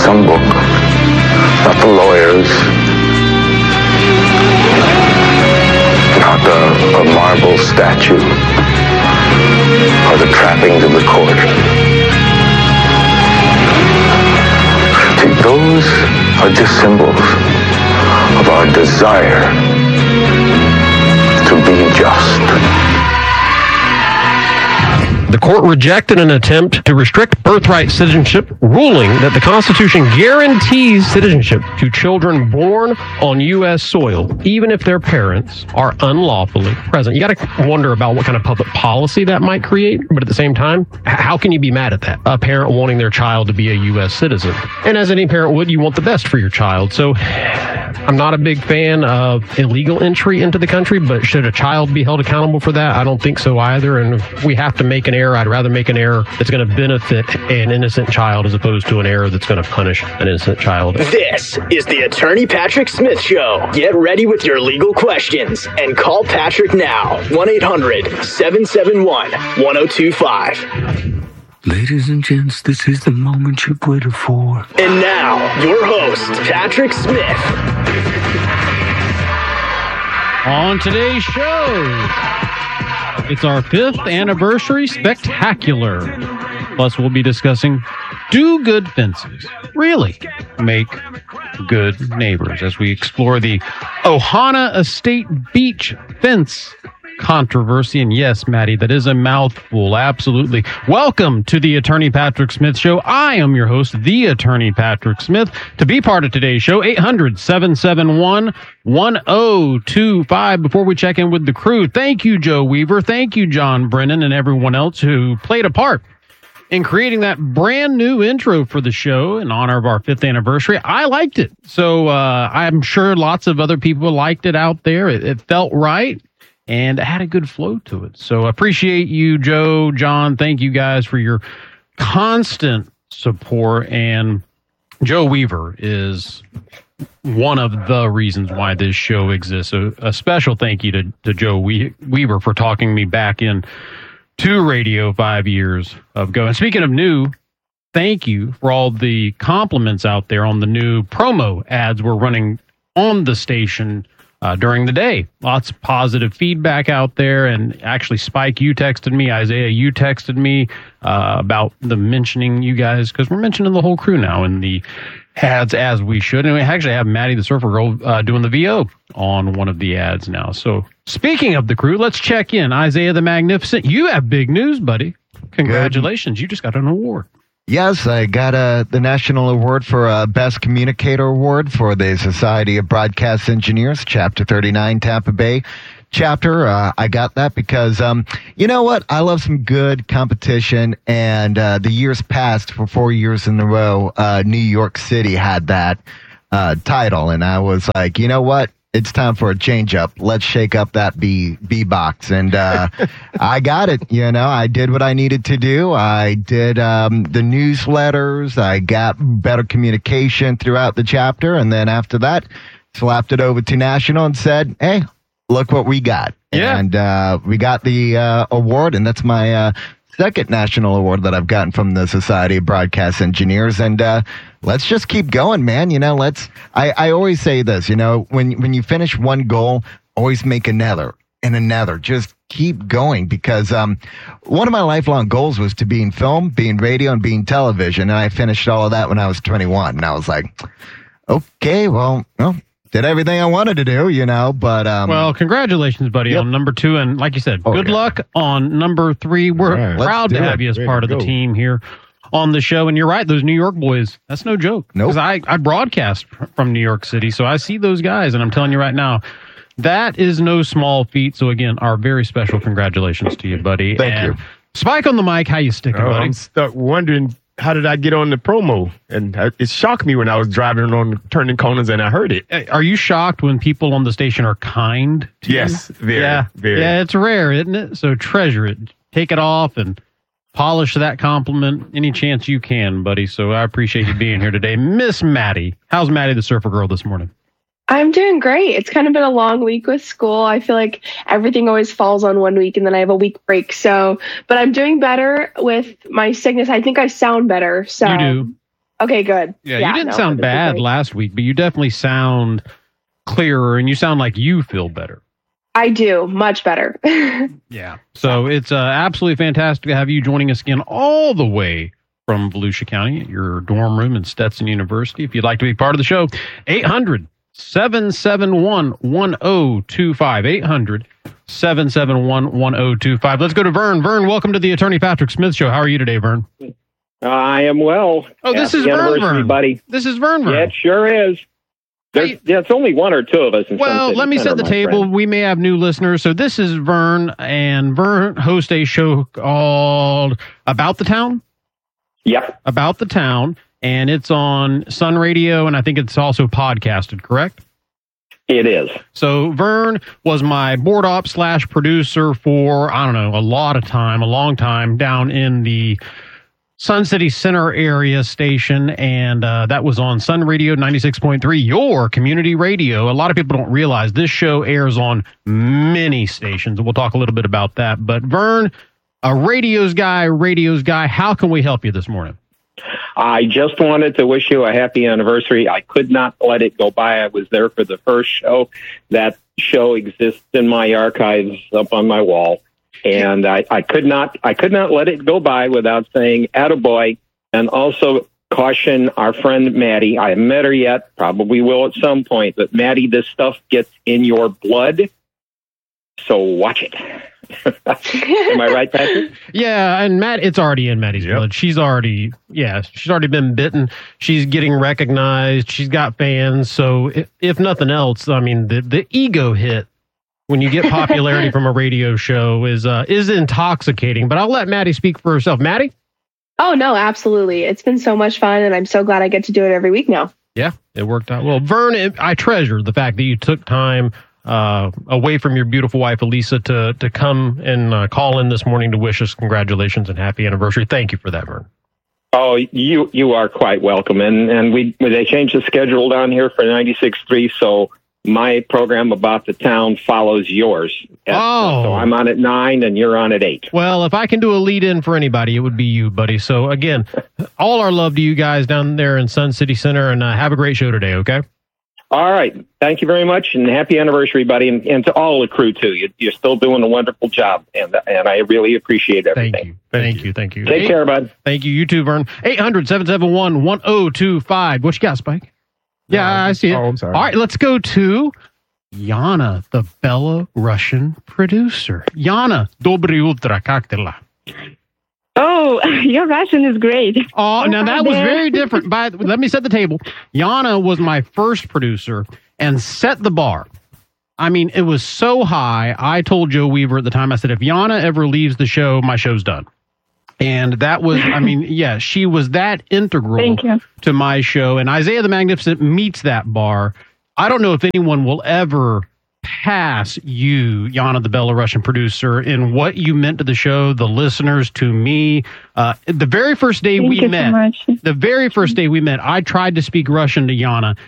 some book, not the lawyers, not a marble statue, or the trappings of the court. See, those are just symbols of our desire to be just. The court rejected an attempt to restrict birthright citizenship, ruling that the Constitution guarantees citizenship to children born on U.S. soil, even if their parents are unlawfully present. You got to wonder about what kind of public policy that might create, but at the same time, how can you be mad at that? A parent wanting their child to be a U.S. citizen. And as any parent would, you want the best for your child. So I'm not a big fan of illegal entry into the country, but should a child be held accountable for that? I don't think so either. And if we have to make an error, I'd rather make an error that's going to benefit an innocent child as opposed to an error that's going to punish an innocent child. This is the Attorney Patrick Smith Show. Get ready with your legal questions and call Patrick now. 1-800-771-1025. Ladies and gents, this is the moment you've waited for. And now, your host, Patrick Smith. On today's show, it's our 5th anniversary spectacular. Plus, we'll be discussing, do good fences really make good neighbors? As we explore the Ohana Estate Beach fence controversy. And yes, Maddie, that is a mouthful. Absolutely. Welcome to the Attorney Patrick Smith Show. I am your host, the Attorney Patrick Smith. To be part of today's show, 800-771-1025. Before we check in with the crew, thank you, Joe Weaver. Thank you, John Brennan, and everyone else who played a part in creating that brand new intro for the show in honor of our 5th anniversary. I liked it. So I'm sure lots of other people liked it out there. It felt right. And it had a good flow to it. So appreciate you, Joe, John. Thank you guys for your constant support. And Joe Weaver is one of the reasons why this show exists. So a special thank you to Joe Weaver for talking me back in to radio 5 years ago. And speaking of new, thank you for all the compliments out there on the new promo ads we're running on the station during the day. Lots of positive feedback out there. And actually, Spike, you texted me. Isaiah, you texted me about the mentioning you guys, because we're mentioning the whole crew now in the ads, as we should. And we actually have Maddie the Surfer Girl doing the VO on one of the ads now. So speaking of the crew, let's check in. Isaiah the Magnificent, you have big news, buddy. Congratulations. Good. You just got an award. Yes, I got the National Award for Best Communicator Award for the Society of Broadcast Engineers, Chapter 39, Tampa Bay chapter. I got that because, you know what? I love some good competition, and the years past, for 4 years in a row, New York City had that title, and I was like, you know what? It's time for a change up. Let's shake up that B box. And I got it. You know, I did what I needed to do. I did the newsletters. I got better communication throughout the chapter. And then after that, slapped it over to National and said, hey, look what we got. Yeah. And we got the award. And that's my second national award that I've gotten from the Society of Broadcast Engineers. And let's just keep going, man. You know, I always say this, you know, when you finish one goal, always make another and another. Just keep going, because one of my lifelong goals was to be in film, be in radio, and be in television. And I finished all of that when I was 21. And I was like, okay, well, did everything I wanted to do, you know, but... well, congratulations, buddy, on number 2. And like you said, good luck on number 3. We're proud to have you as part of the team here on the show. And you're right, those New York boys, that's no joke. Nope. Because I broadcast from New York City, so I see those guys, and I'm telling you right now, that is no small feat. So again, our very special congratulations to you, buddy. Thank you. Spike on the mic, how you sticking, buddy? I'm stuck wondering, how did I get on the promo? And it shocked me when I was driving on turning corners and I heard it. Are you shocked when people on the station are kind to you? Yes, very. Yeah, it's rare, isn't it? So treasure it. Take it off and polish that compliment any chance you can, buddy. So I appreciate you being here today. Miss Maddie. How's Maddie the Surfer Girl this morning? I'm doing great. It's kind of been a long week with school. I feel like everything always falls on one week and then I have a week break. So, but I'm doing better with my sickness. I think I sound better. So You do. Okay, good. Yeah, you didn't sound bad last week, but you definitely sound clearer, and you sound like you feel better. I do, much better. Yeah. So it's absolutely fantastic to have you joining us again all the way from Volusia County at your dorm room in Stetson University. If you'd like to be part of the show, 800-771-1025. 800-771-1025. Let's go to Vern. Vern, welcome to the Attorney Patrick Smith Show. How are you today, Vern? I am well. Oh, this is Vern, buddy. This is Vern. Yeah, it sure is. It's only one or two of us. Well, let me set the table. Friend. We may have new listeners. So this is Vern, and Vern hosts a show called About the Town. Yep. About the Town, and it's on Sun Radio, and I think it's also podcasted, correct? It is. So Vern was my board op / producer for, I don't know, a long time down in the Sun City Center area station, and that was on Sun Radio 96.3, your community radio. A lot of people don't realize this show airs on many stations, and we'll talk a little bit about that. But Vern, a radios guy, how can we help you this morning? I just wanted to wish you a happy anniversary. I could not let it go by. I was there for the first show. That show exists in my archives up on my wall. And I could not let it go by without saying attaboy, and also caution our friend Maddie. I haven't met her yet, probably will at some point, but Maddie, this stuff gets in your blood, so watch it. Am I right, Patrick? Yeah, and Matt, it's already in Maddie's blood. She's already been bitten. She's getting recognized. She's got fans. So if nothing else, I mean, the ego hit when you get popularity from a radio show is intoxicating. But I'll let Maddie speak for herself. Maddie? Oh, no, absolutely. It's been so much fun, and I'm so glad I get to do it every week now. Yeah, it worked out well. Vern, I treasure the fact that you took time away from your beautiful wife, Elisa, to come and call in this morning to wish us congratulations and happy anniversary. Thank you for that, Vern. Oh, you are quite welcome. And they changed the schedule down here for 96.3, so my program About the Town follows yours. So I'm on at 9 and you're on at 8. Well, if I can do a lead-in for anybody, it would be you, buddy. So again, all our love to you guys down there in Sun City Center, and have a great show today, okay? All right. Thank you very much, and happy anniversary, buddy, and to all the crew, too. You're still doing a wonderful job, and I really appreciate everything. Thank you. Take care, bud. Thank you. You too, Vern. 800-771-1025. What you got, Spike? Yeah, I see it. Oh, I'm sorry. All right, let's go to Yana, the Belarusian producer. Yana, Dobry Utra, как дела? Oh, your Russian is great. Oh, now that was very different. Let me set the table. Yana was my first producer and set the bar. I mean, it was so high. I told Joe Weaver at the time, I said, if Yana ever leaves the show, my show's done. And that was, I mean, yeah, she was that integral to my show. And Isaiah the Magnificent meets that bar. I don't know if anyone will ever pass you, Yana the Belarusian producer, in what you meant to the show, the listeners, to me. The very first day we met, I tried to speak Russian to Yana,